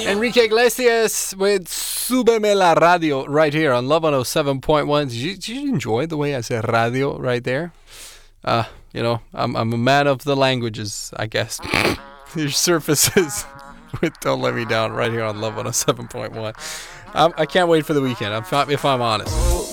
Enrique Iglesias with Súbeme la Radio right here on Love 107.1. Did you enjoy the way I said radio right there? I'm a man of the languages, I guess. Your surfaces with Don't Let Me Down right here on Love 107.1. I can't wait for the weekend, if I'm honest.